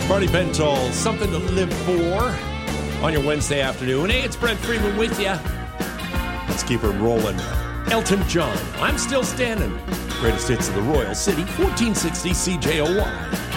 Marty Bentall, something to live for on your Wednesday afternoon. Hey, it's Brent Freeman with you. Let's keep it rolling. Elton John, I'm Still Standing. Greatest hits of the Royal City, 1460 CJOY.